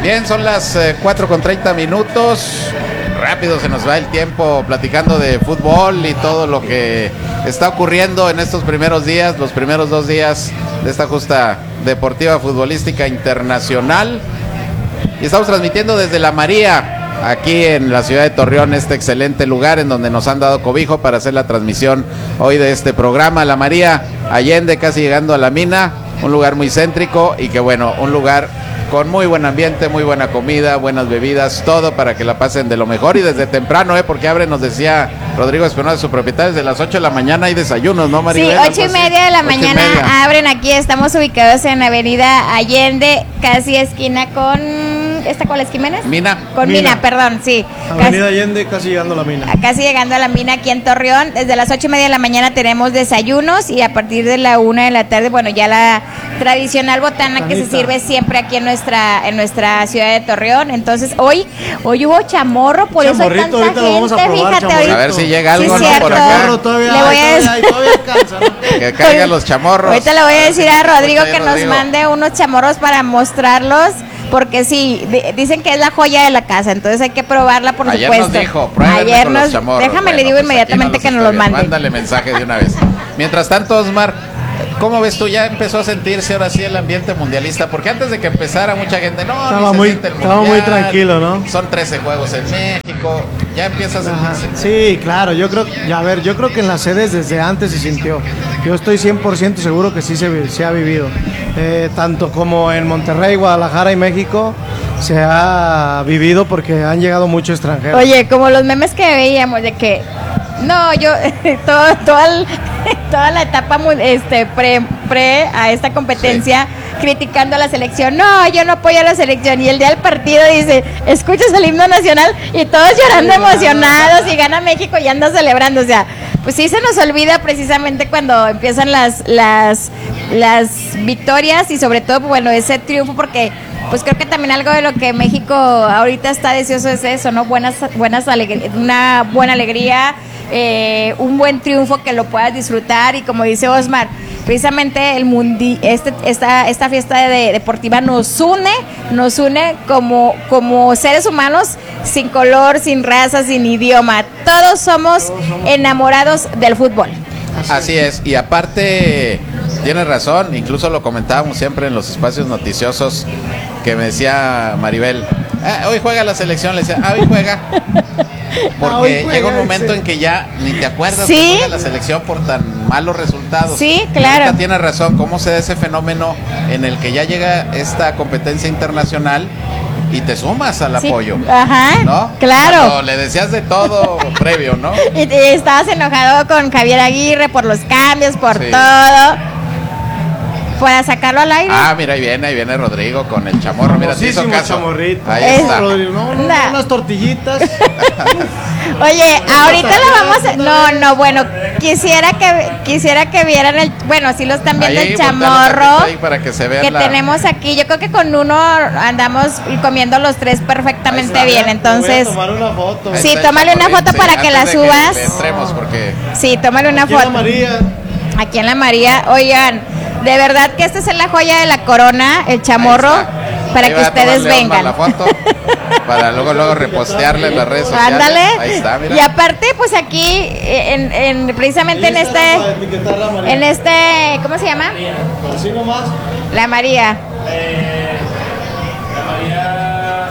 Bien, son las 4:30. Rápido se nos va el tiempo platicando de fútbol y todo lo que está ocurriendo en estos primeros días, los primeros 2 días de esta justa deportiva futbolística internacional. Y estamos transmitiendo desde La María, aquí en la ciudad de Torreón, este excelente lugar en donde nos han dado cobijo para hacer la transmisión hoy de este programa. La María Allende, casi llegando a la mina, un lugar muy céntrico y que bueno, un lugar con muy buen ambiente, muy buena comida, buenas bebidas, todo para que la pasen de lo mejor y desde temprano, porque abre, nos decía Rodrigo Espinosa, su propietario, desde las 8 de la mañana hay desayunos, ¿no, Maribel? Sí, 8:30 de la mañana abren aquí, estamos ubicados en Avenida Allende, casi esquina con... ¿Cuál es, Jiménez? Mina. Con Mina, perdón, sí. Avenida Allende, casi llegando a la mina. Casi llegando a la mina aquí en Torreón. Desde las 8:30 de la mañana tenemos desayunos y a partir de la 1 de la tarde, bueno, ya la tradicional botana que se sirve siempre aquí en nuestra ciudad de Torreón. Entonces, hoy hubo chamorro, por eso hay tanta gente, vamos a probar, fíjate ahorita. A ver si llega algo, sí, ¿no? Por acá. Todavía alcanza, ¿no? Que caigan los chamorros. Ahorita le voy a decir a Rodrigo que nos mande unos chamorros para mostrarlos. Porque sí, dicen que es la joya de la casa, entonces hay que probarla, por supuesto. Ayer nos dijo, pruébenme los chamorros. Déjame, le digo inmediatamente que nos los mande. Mándale mensaje de una vez. Mientras tanto, Osmar, ¿cómo ves tú? Ya empezó a sentirse ahora sí el ambiente mundialista, porque antes de que empezara mucha gente, estaba muy tranquilo, ¿no? Son 13 juegos en México, ya empieza a sentirse. Sí, claro, yo creo que en las sedes desde antes se sintió. Yo estoy 100% seguro que sí se ha vivido. Tanto como en Monterrey, Guadalajara y México se ha vivido porque han llegado muchos extranjeros. Oye, como los memes que veíamos de que no, yo toda la etapa pre a esta competencia, sí, criticando a la selección. No, yo no apoyo a la selección. Y el día del partido dice, escuchas el himno nacional y todos llorando emocionados y gana México y anda celebrando. O sea, pues sí se nos olvida precisamente cuando empiezan las victorias y sobre todo, bueno, ese triunfo, porque pues creo que también algo de lo que México ahorita está deseoso es eso, ¿no? Una buena alegría, un buen triunfo que lo puedas disfrutar y como dice Osmar, precisamente esta fiesta deportiva nos une como seres humanos, sin color, sin raza, sin idioma. Todos somos enamorados del fútbol. Así es, y aparte tienes razón, incluso lo comentábamos siempre en los espacios noticiosos, que me decía Maribel, hoy juega la selección, le decía, hoy juega. Porque llega un momento en que ya ni te acuerdas, ¿sí?, que juega la selección por tan malos resultados. Sí, claro. Tienes razón, cómo se da ese fenómeno en el que ya llega esta competencia internacional y te sumas al apoyo. Ajá, ¿no? Claro. Cuando le decías de todo previo, ¿no? Y estabas enojado con Javier Aguirre por los cambios, por todo. Para sacarlo al aire. Mira, ahí viene Rodrigo con el chamorro. Mira, sí hizo caso. Chamorrito. Ahí está. Rodrigo, unas tortillitas. Oye, ahorita lo vamos a... bueno, quisiera que vieran bueno, así lo están viendo ahí, el chamorro ahí para que se vea que tenemos aquí. Yo creo que con uno andamos comiendo los tres perfectamente bien, entonces... Voy a tomar una foto. Sí, tómale una foto para que la subas. Que entremos porque... Sí, tómale una foto. Aquí en La María. Oigan, de verdad que esta es la joya de la corona, el chamorro, para que ustedes vengan. La foto, para luego repostearle en las redes sociales. Ándale. Ahí está, mira. Y aparte, pues aquí, precisamente en este, ¿cómo se llama? Así nomás. La María. La María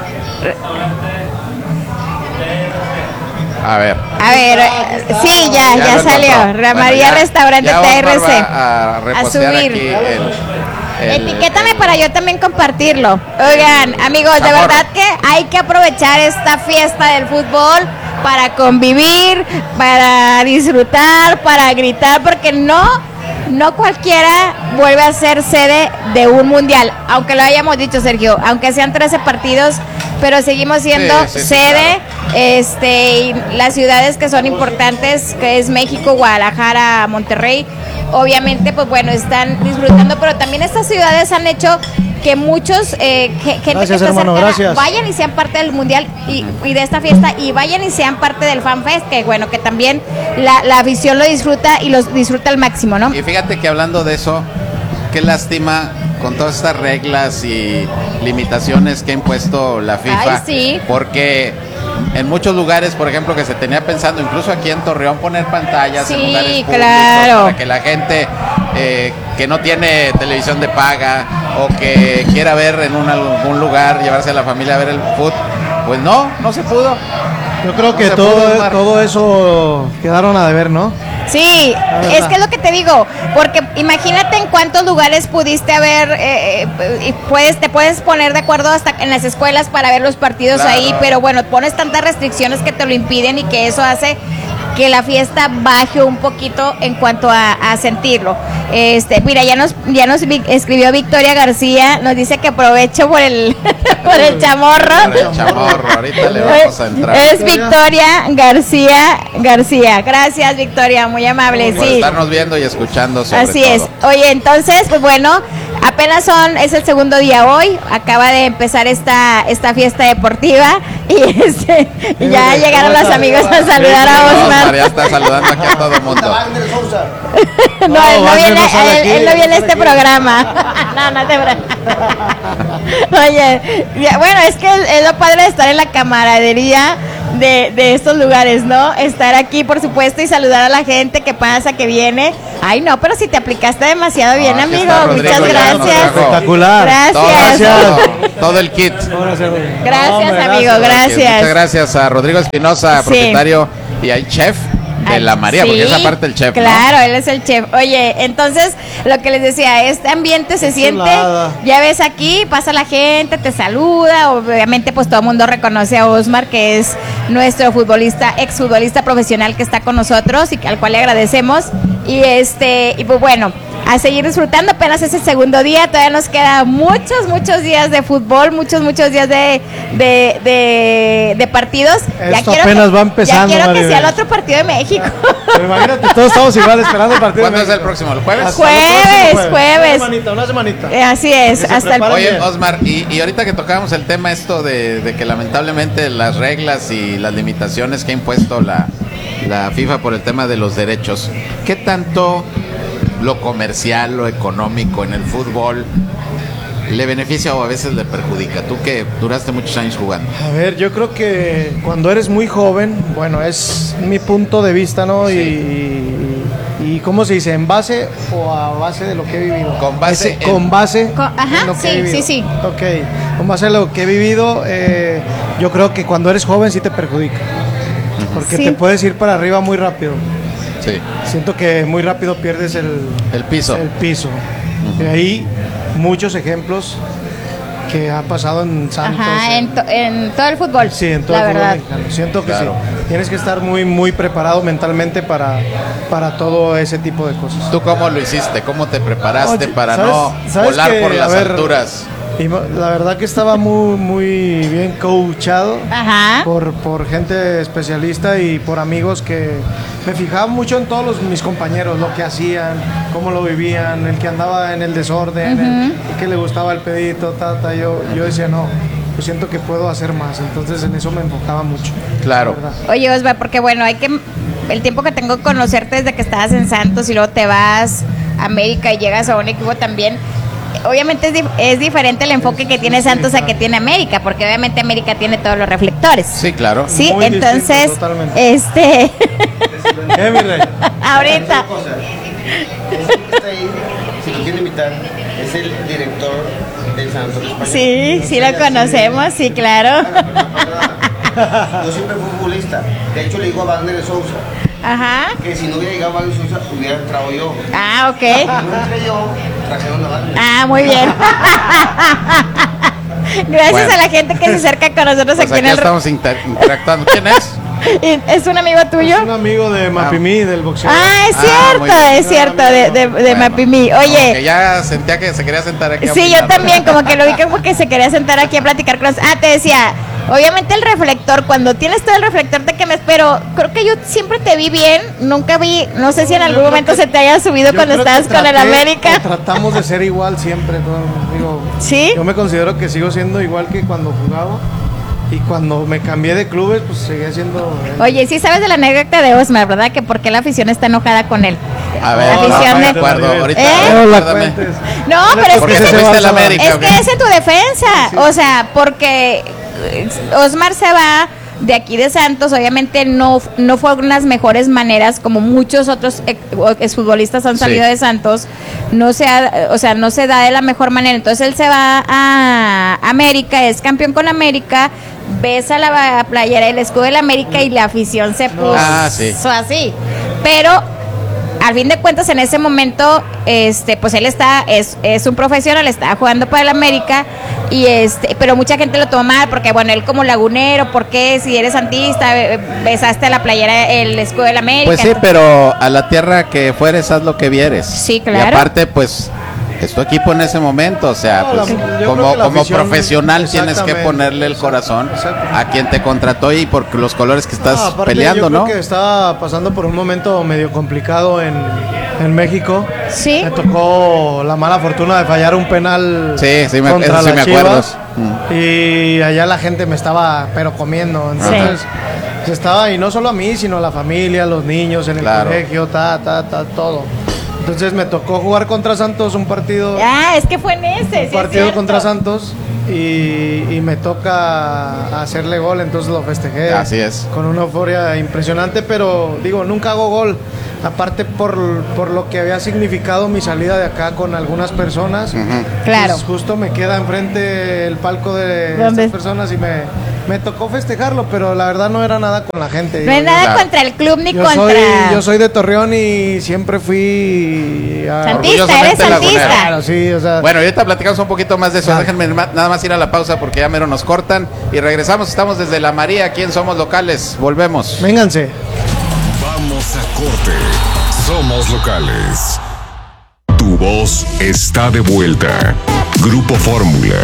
A ver, sí, ya salió. La María Restaurante TRC. A subir. Aquí Etiquétame para yo también compartirlo. Oigan, amigos, de verdad que hay que aprovechar esta fiesta del fútbol para convivir, para disfrutar, para gritar, porque no cualquiera vuelve a ser sede de un mundial, aunque lo hayamos dicho, Sergio, aunque sean 13 partidos, pero seguimos siendo sede, claro. Y las ciudades que son importantes, que es México, Guadalajara, Monterrey, obviamente, pues bueno, están disfrutando, pero también estas ciudades han hecho que muchos gente que está cercana vayan y sean parte del mundial y de esta fiesta, y vayan y sean parte del Fan Fest, que bueno, que también la afición lo disfruta y los disfruta al máximo, ¿no? Y fíjate que hablando de eso, qué lástima con todas estas reglas y limitaciones que ha impuesto la FIFA. Ay, sí. Porque en muchos lugares, por ejemplo, que se tenía pensando, incluso aquí en Torreón, poner pantallas en lugares públicos, claro, para que la gente que no tiene televisión de paga o que quiera ver en algún lugar, llevarse a la familia a ver el fútbol, pues no se pudo. Yo creo que todo eso quedaron a deber, ¿no? Sí, es que es lo que te digo, porque imagínate en cuántos lugares pudiste haber, te puedes poner de acuerdo hasta en las escuelas para ver los partidos ahí, pero bueno, pones tantas restricciones que te lo impiden y que eso hace que la fiesta baje un poquito en cuanto a sentirlo. Mira, ya nos escribió Victoria García, nos dice que aprovecho por el por el chamorro. Por el chamorro, ahorita le vamos a entrar. Es Victoria García. Gracias, Victoria, muy amable. Por estarnos viendo y escuchando sobre Así todo. es. Oye, entonces, pues bueno, apenas es el segundo día hoy, acaba de empezar esta fiesta deportiva y ya llegaron los amigos a saludar a Osmar. Ya está saludando aquí a todo el mundo. No, él no viene a este programa. No te Oye, bueno, es que es lo padre de estar en la camaradería de estos lugares, ¿no? Estar aquí, por supuesto, y saludar a la gente que pasa, que viene. Ay, no, pero si te aplicaste demasiado bien, amigo. Muchas gracias. Espectacular. Gracias. Todo el kit. Gracias, amigo, gracias. Muchas gracias a Rodrigo Espinosa, propietario y al chef de la María, sí, porque esa parte el chef, claro, ¿no? Él es el chef. Oye, entonces, lo que les decía, este ambiente se siente, chulada. Ya ves aquí, pasa la gente, te saluda, obviamente pues todo el mundo reconoce a Osmar, que es nuestro exfutbolista profesional que está con nosotros y al cual le agradecemos, y pues bueno, a seguir disfrutando, apenas es el segundo día, todavía nos quedan muchos días de fútbol, muchos días de partidos. Esto apenas va empezando, ya quiero que Maribel. sea el otro partido de México. Pero imagínate, todos estamos igual esperando el partido. ¿Cuándo es el próximo? ¿El jueves? Jueves. Una semanita. Así es, hasta el Oye, Osmar, y ahorita que tocábamos el tema esto de que lamentablemente las reglas y las limitaciones que ha impuesto la FIFA por el tema de los derechos, ¿qué tanto lo comercial, lo económico en el fútbol le beneficia o a veces le perjudica? Tú que duraste muchos años jugando. A ver, yo creo que cuando eres muy joven, bueno, es mi punto de vista, ¿no? Sí. Y ¿cómo se dice? ¿En base o a base de lo que he vivido? Con base Con base ajá, en lo que he vivido. sí. Ok, con base en lo que he vivido, yo creo que cuando eres joven sí te perjudica. Porque te puedes ir para arriba muy rápido. Sí. Siento que muy rápido pierdes el piso. El piso. Y ahí muchos ejemplos que ha pasado en Santos. Ajá, en todo el fútbol. Sí, en todo la el fútbol verdad. mexicano. Siento que Claro. sí. Tienes que estar muy preparado mentalmente para todo ese tipo de cosas. ¿Tú cómo lo hiciste? ¿Cómo te preparaste Oye, para ¿sabes- no sabes volar que, por las a ver, alturas? Y la verdad que estaba muy bien coachado Ajá. por gente especialista y por amigos que me fijaba mucho en todos mis compañeros, lo que hacían, cómo lo vivían, el que andaba en el desorden, el que le gustaba el pedito, yo decía no, yo siento que puedo hacer más, entonces en eso me enfocaba mucho. Claro. la verdad. Oye, Osva, porque bueno, el tiempo que tengo que conocerte desde que estabas en Santos y luego te vas a América y llegas a un equipo también. Obviamente es diferente el enfoque que tiene Santos a que tiene América, porque obviamente América tiene todos los reflectores. Sí, claro. Sí, Muy entonces, distinto, totalmente. Mi rey. ahorita. Si lo quiere invitar, es el director del Santos Español. Sí lo conocemos, sí, claro. Yo siempre fui futbolista. De hecho, le digo a Wagner de Sousa Ajá. que si no hubiera llegado Wagner de Sousa, hubiera entrado yo. Ah, ok. No entré yo, trajeron a Wagner. Ah, muy bien. Gracias Bueno. a la gente que se acerca con nosotros Pues aquí en aquí el... estamos interactuando. ¿Quién es? ¿Es un amigo tuyo? Es un amigo de Mapimí, del boxeo. Ah, es Ah, cierto, muy bien. es cierto, de Bueno, Mapimí. como que Oye, ya sentía que se quería sentar aquí. a sí, opinar. yo también, como que lo vi como que se quería sentar aquí a platicar con nosotros. Ah, te decía, obviamente el reflector, cuando tienes todo el reflector te quemes, pero creo que yo siempre te vi bien, nunca vi, no sé si en algún Yo creo momento que- se te haya subido Yo cuando creo que estabas con el América. Tratamos de ser igual siempre. Digo, ¿Sí? Yo me considero que sigo siendo igual que cuando jugaba. Y cuando me cambié de clubes, pues seguía siendo... Oye, sí sabes de la anécdota de Osmar, ¿verdad? Que por qué la afición está enojada con él. A ver, afición no me de- acuerdo. Ahorita, No la recuérdame. cuentes. No, pero es Porque que te se fuiste va a la a América. Es ¿o que qué? es en tu defensa, o sea, porque Osmar se va de aquí de Santos, obviamente no fue unas mejores maneras como muchos otros exfutbolistas han salido Sí. de Santos, no se da de la mejor manera, entonces él se va a América, es campeón con América, besa la playera del escudo de la América y la afición se puso sí. así, pero al fin de cuentas en ese momento pues él es un profesional, estaba jugando para el América y pero mucha gente lo toma mal porque bueno, él como lagunero, ¿por qué si eres santista besaste a la playera el escudo de la América? Pues sí, pero a la tierra que fueres haz lo que vieres. Sí, claro. Y aparte pues es tu equipo en ese momento, o sea, No, pues, yo creo como que la afición- profesional tienes que exactamente. ponerle el corazón Exacto. a quien te contrató y por los colores que estás Aparte, peleando, yo creo ¿no? que estaba pasando por un momento medio complicado en México. Sí. Me tocó la mala fortuna de fallar un penal Sí, contra eso sí las me acuerdo. Chivas. Y allá la gente me estaba pero comiendo. Entonces, pues, estaba, y no solo a mí, sino a la familia, los niños en el Claro. colegio, todo. Entonces me tocó jugar contra Santos un partido. Es que fue en ese, sí es Partido cierto. contra Santos y me toca hacerle gol, entonces lo festejé. Así es. Con una euforia impresionante, pero digo, nunca hago gol. Aparte por lo que había significado mi salida de acá con algunas personas. Claro. Pues justo me queda enfrente el palco de ¿Dónde? estas personas y me tocó festejarlo, pero la verdad no era nada con la gente. No es Digo, nada Claro. contra el club ni yo contra... yo soy de Torreón y siempre fui Santista, eres Orgullosamente santista. lagunero. Claro, sí, o sea, Bueno, ahorita platicamos un poquito más de eso. Claro. Déjenme nada más ir a la pausa porque ya mero nos cortan y regresamos. Estamos desde La María, aquí en Somos Locales. Volvemos. vénganse. Vamos a corte. Somos locales. Tu voz está de vuelta. Grupo Fórmula.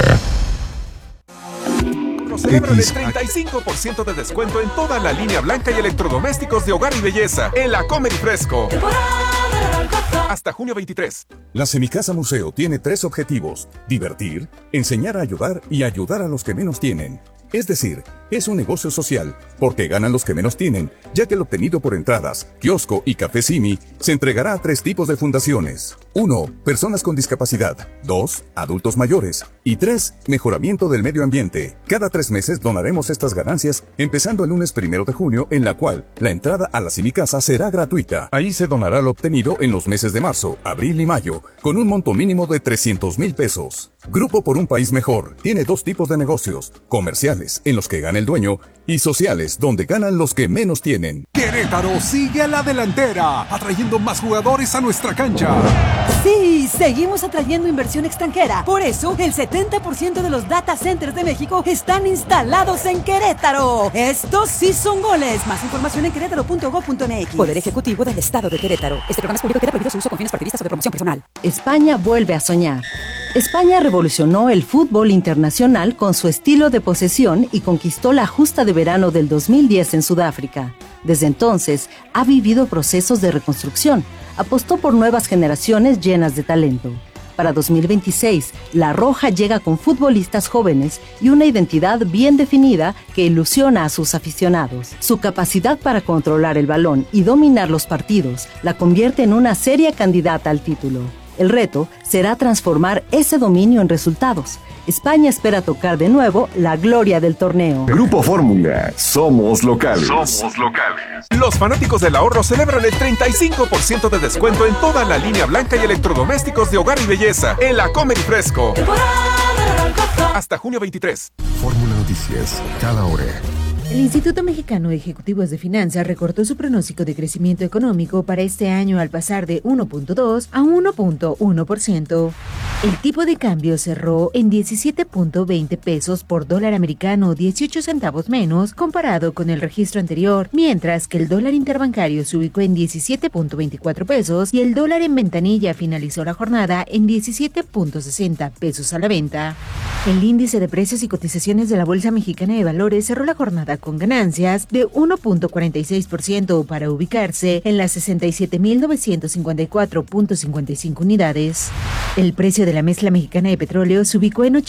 Celebran el 35% de descuento en toda la línea blanca y electrodomésticos de hogar y belleza en la Comer y Fresco. Hasta junio 23. La Semicasa Museo tiene 3 objetivos: divertir, enseñar a ayudar y ayudar a los que menos tienen. Es decir, es un negocio social, porque ganan los que menos tienen, ya que el obtenido por entradas, kiosco y café Simi se entregará a 3 tipos de fundaciones. 1. Personas con discapacidad. 2. Adultos mayores. Y 3. Mejoramiento del medio ambiente. Cada 3 meses donaremos estas ganancias, empezando el lunes 1 de junio, en la cual la entrada a la Semicasa será gratuita. Ahí se donará lo obtenido en los meses de marzo, abril y mayo, con un monto mínimo de 300,000 pesos. Grupo por un País Mejor tiene 2 tipos de negocios: comerciales, en los que gana el dueño, y sociales, donde ganan los que menos tienen. Querétaro sigue a la delantera, atrayendo más jugadores a nuestra cancha. Sí, seguimos atrayendo inversión extranjera. Por eso, el 70% de los data centers de México están instalados en Querétaro. Estos sí son goles. Más información en querétaro.gov.mx. Poder Ejecutivo del Estado de Querétaro. Este programa es público y queda prohibido su uso con fines partidistas o de promoción personal. España vuelve a soñar. España revolucionó el fútbol internacional con su estilo de posesión y conquistó la justa de verano del 2010 en Sudáfrica. Desde entonces, ha vivido procesos de reconstrucción. Apostó por nuevas generaciones llenas de talento. Para 2026, La Roja llega con futbolistas jóvenes y una identidad bien definida que ilusiona a sus aficionados. Su capacidad para controlar el balón y dominar los partidos la convierte en una seria candidata al título. El reto será transformar ese dominio en resultados. España espera tocar de nuevo la gloria del torneo. Grupo Fórmula. Somos locales. Los fanáticos del ahorro celebran el 35% de descuento en toda la línea blanca y electrodomésticos de hogar y belleza en la Comer y Fresco. Hasta junio 23. Fórmula Noticias. Cada hora. El Instituto Mexicano de Ejecutivos de Finanzas recortó su pronóstico de crecimiento económico para este año al pasar de 1.2 a 1.1%. El tipo de cambio cerró en 17.20 pesos por dólar americano, 18 centavos menos comparado con el registro anterior, mientras que el dólar interbancario se ubicó en 17.24 pesos y el dólar en ventanilla finalizó la jornada en 17.60 pesos a la venta. El índice de precios y cotizaciones de la Bolsa Mexicana de Valores cerró la jornada con ganancias de 1.46% para ubicarse en las 67.954.55 unidades. El precio de la mezcla mexicana de petróleo se ubicó en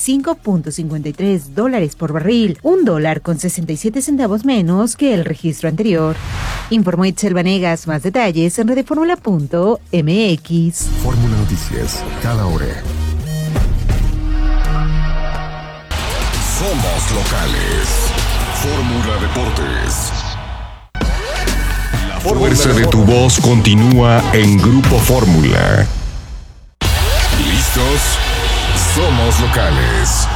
$85.53 por barril, $1.67 menos que el registro anterior. Informó Itzel Vanegas. Más detalles en redeformula.mx. Fórmula Noticias, cada hora. Somos locales. Fórmula Deportes. La fuerza de tu voz continúa en Grupo Fórmula. ¿Listos? Somos locales.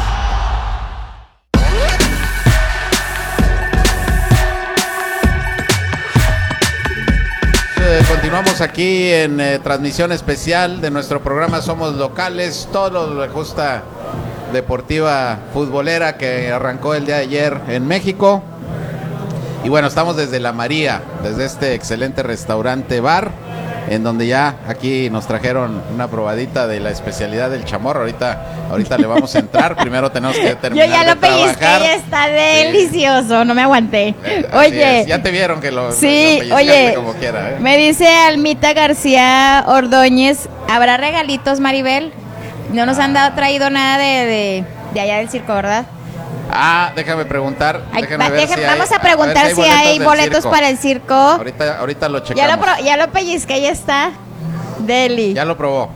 Continuamos aquí en transmisión especial de nuestro programa Somos Locales, todo lo de justa deportiva futbolera que arrancó el día de ayer en México. Y bueno, estamos desde La María, desde este excelente restaurante bar, en donde ya aquí nos trajeron una probadita de la especialidad del chamorro. Ahorita le vamos a entrar. Primero tenemos que terminar. Yo ya lo pellizqué y está delicioso, no me aguanté. Oye, ya te vieron que lo sí, lo oye, como quiera, me dice Almita García Ordóñez, ¿habrá regalitos, Maribel? No nos han traído nada de allá del circo, ¿verdad? Déjame preguntar. Vamos a preguntar si hay boletos para el circo. Ahorita lo checamos. Ya lo pellizqué, ya está. Deli. Ya lo probó.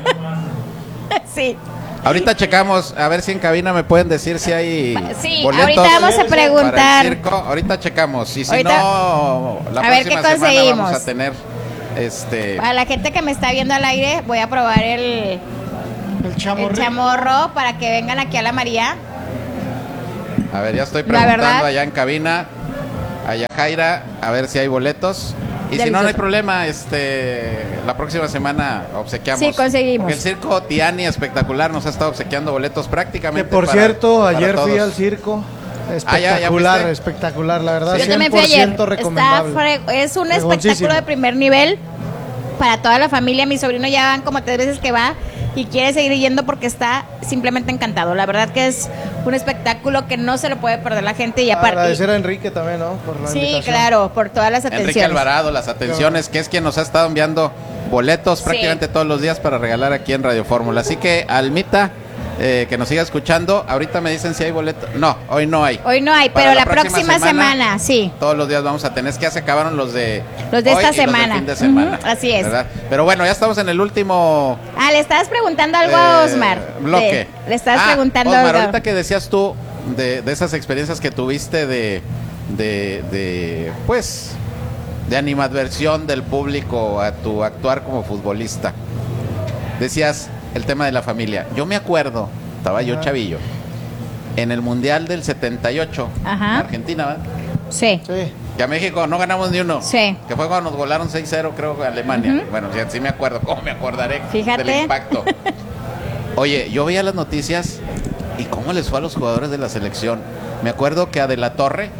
Sí. Ahorita checamos, a ver si en cabina me pueden decir si hay boletos. Ahorita vamos a preguntar. Para el circo. Ahorita checamos. Y si no, la próxima semana vamos a tener Para la gente que me está viendo al aire, voy a probar el chamorro para que vengan aquí a La María. A ver, ya estoy preguntando allá en cabina, a Yajaira, a ver si hay boletos. Y si no hay problema, la próxima semana obsequiamos. Sí, conseguimos. Porque el circo Tiani espectacular nos ha estado obsequiando boletos prácticamente. Que por cierto, ayer fui al circo. Espectacular, ¿Ya espectacular, la verdad. Yo también fui ayer. Recomendable. Es un espectáculo de primer nivel para toda la familia. Mi sobrino ya van como 3 veces que va y quiere seguir yendo porque está simplemente encantado. La verdad que es un espectáculo que no se lo puede perder la gente. Y aparte, agradecer a Enrique también, ¿no? Por la invitación. Claro, por todas las atenciones. Enrique Alvarado, las atenciones, que es quien nos ha estado enviando boletos prácticamente todos los días para regalar aquí en Radio Fórmula. Así que, Almita, que nos siga escuchando, ahorita me dicen si hay boletos. No, hoy no hay. Hoy no hay, pero la próxima semana, sí. Todos los días vamos a tener, es que ya se acabaron los de esta semana. Fin de semana. Así es. ¿Verdad? Pero bueno, ya estamos en el último. Le estabas preguntando algo a Osmar. Bloque. Le estabas preguntando Osmar, algo. ahorita que decías tú de esas experiencias que tuviste de animadversión del público a tu actuar como futbolista. Decías el tema de la familia. Yo me acuerdo, estaba yo chavillo, en el Mundial del 78, en Argentina, ¿verdad? Sí. Que a México no ganamos ni uno. Sí. Que fue cuando nos golaron 6-0, creo, a Alemania. Bueno, sí me acuerdo. ¿Cómo me acordaré del impacto? Oye, yo veía las noticias y cómo les fue a los jugadores de la selección. Me acuerdo que a De la Torre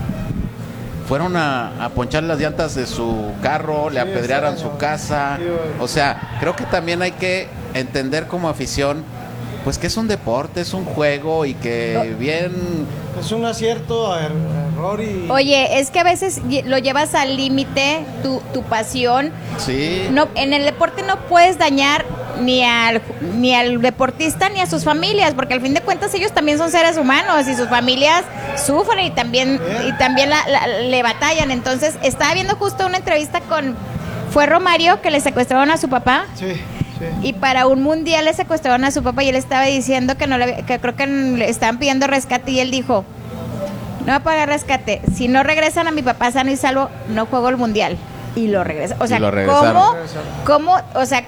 fueron a ponchar las llantas de su carro, le apedrearon su casa. O sea, creo que también hay que entender como afición, pues que es un deporte, es un juego y que es un acierto, error y... Oye, es que a veces lo llevas al límite, tu pasión. Sí. No, en el deporte no puedes dañar ni al deportista ni a sus familias, porque al fin de cuentas ellos también son seres humanos y sus familias sufren y también le batallan. Entonces, estaba viendo justo una entrevista fue Romario, que le secuestraron a su papá. Sí. Y para un mundial le secuestraron a su papá y él estaba diciendo que creo que le estaban pidiendo rescate y él dijo: no va a pagar rescate, si no regresan a mi papá sano y salvo, no juego el mundial. Y lo regresa. O sea, ¿cómo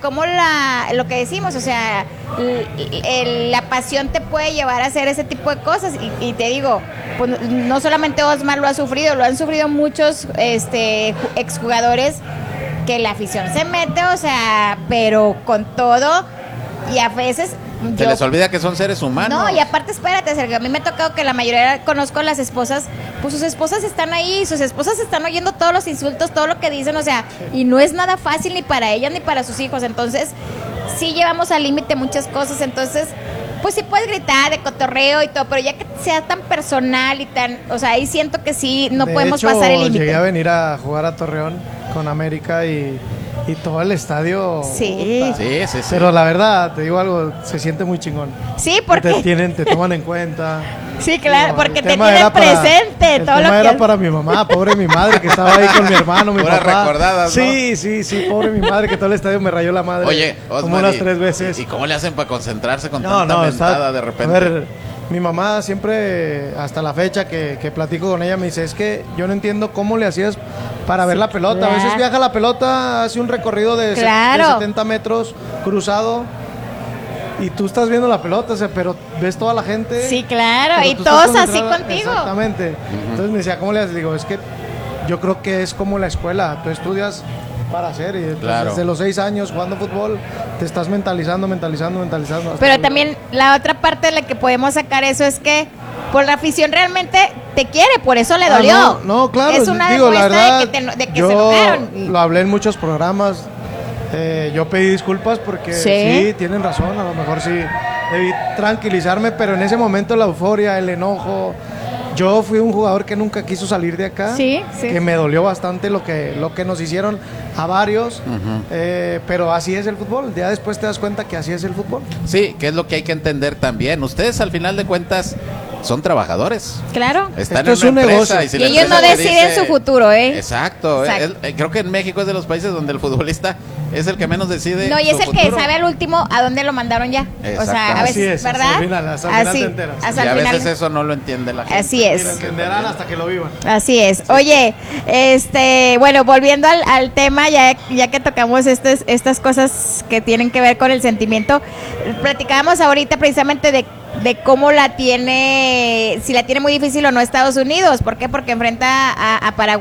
lo que decimos? O sea, la pasión te puede llevar a hacer ese tipo de cosas. Y te digo, pues, no solamente Osmar lo ha sufrido, lo han sufrido muchos exjugadores que la afición se mete, o sea, pero con todo, y a veces se les olvida que son seres humanos. No, y aparte, espérate, Sergio, a mí me ha tocado que la mayoría, conozco a las esposas, pues sus esposas están ahí, sus esposas están oyendo todos los insultos, todo lo que dicen, o sea, y no es nada fácil ni para ellas ni para sus hijos. Entonces, sí llevamos al límite muchas cosas. Entonces, pues sí puedes gritar de cotorreo y todo, pero ya que sea tan personal y tan, o sea, ahí siento que sí, no podemos pasar el límite. Llegué a venir a jugar a Torreón con América y y todo el estadio. Sí. puta. Sí. Pero la verdad, te digo algo, se siente muy chingón. Sí, porque Te toman en cuenta. sí, claro, No, porque el te tema tienen era para- presente el todo tema lo que era para mi mamá, pobre mi madre, que estaba ahí con mi hermano, mi Puras papá. recordadas, ¿no? Sí, pobre mi madre, que todo el estadio me rayó la madre. Oye, como Osmar, unas 3 veces. ¿y cómo le hacen para concentrarse con No, tanta no, mentada de repente? A ver, mi mamá siempre, hasta la fecha que platico con ella, me dice, es que yo no entiendo cómo le hacías para ver la pelota. A veces claro. viaja la pelota, hace un recorrido de, Claro. de 70 metros cruzado y tú estás viendo la pelota, o sea, pero ves toda la gente. sí, claro, pero y tú estás todos así concentrado. contigo. Exactamente. Entonces me decía, ¿cómo le haces? Digo, es que yo creo que es como la escuela, tú estudias para hacer y entonces, Claro. desde los 6 años jugando fútbol te estás mentalizando. hasta Pero que- también la otra parte de la que podemos sacar eso es que por la afición realmente te quiere, por eso le dolió. No, claro, Es una digo, la demuestra verdad, de que yo se enojaron. lo hablé en muchos programas. Yo pedí disculpas porque Sí. sí, tienen razón, a lo mejor sí debí tranquilizarme, pero en ese momento la euforia, el enojo. Yo fui un jugador que nunca quiso salir de acá, Sí. que me dolió bastante lo que nos hicieron a varios, pero así es el fútbol. Ya después te das cuenta que así es el fútbol. Sí, que es lo que hay que entender también. Ustedes al final de cuentas son trabajadores. Claro. Están Esto en es una un empresa, negocio. y si Y la ellos no empresa te deciden dice- su futuro, ¿eh? Exacto. Exacto. Creo que en México es de los países donde el futbolista es el que menos decide. No, y es su el que futuro. sabe al último a dónde lo mandaron ya. O sea, a Exactamente. veces, Así es, hasta ¿verdad? el final, hasta el final te enteras. hasta Y el a final. veces eso no lo entiende la gente. Así es. Y lo entenderán hasta que lo vivan. Así es. Oye, bueno, volviendo al tema, ya que tocamos estas cosas que tienen que ver con el sentimiento, platicábamos ahorita precisamente de cómo la tiene, si la tiene muy difícil o no Estados Unidos. ¿Por qué? Porque enfrenta a Paraguay.